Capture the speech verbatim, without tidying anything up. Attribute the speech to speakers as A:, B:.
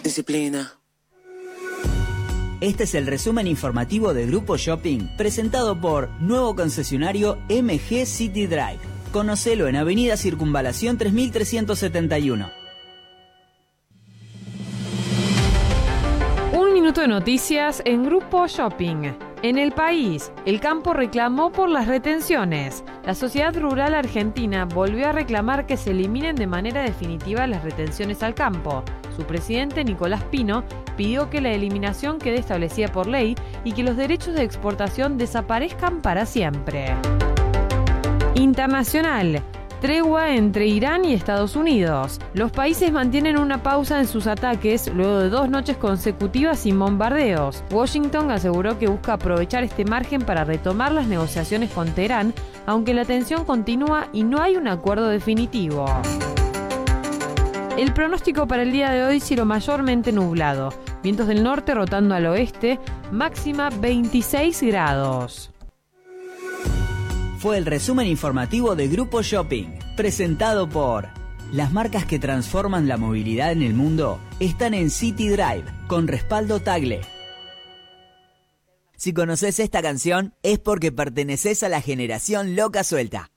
A: disciplina.
B: Este es el resumen informativo de Grupo Shopping, presentado por nuevo concesionario M G City Drive. Conocelo en Avenida Circunvalación tres mil trescientos setenta y uno.
C: Un minuto de noticias en Grupo Shopping. En el país, el campo reclamó por las retenciones. La Sociedad Rural Argentina volvió a reclamar que se eliminen de manera definitiva las retenciones al campo. Su presidente, Nicolás Pino, pidió que la eliminación quede establecida por ley y que los derechos de exportación desaparezcan para siempre. Internacional. Tregua entre Irán y Estados Unidos. Los países mantienen una pausa en sus ataques luego de dos noches consecutivas sin bombardeos. Washington aseguró que busca aprovechar este margen para retomar las negociaciones con Teherán, aunque la tensión continúa y no hay un acuerdo definitivo. El pronóstico para el día de hoy: cielo mayormente nublado, vientos del norte rotando al oeste, máxima veintiséis grados.
B: Fue el resumen informativo de Grupo Shopping, presentado por... Las marcas que transforman la movilidad en el mundo están en City Drive, con respaldo Tagle. Si conoces esta canción, es porque perteneces a la generación loca suelta.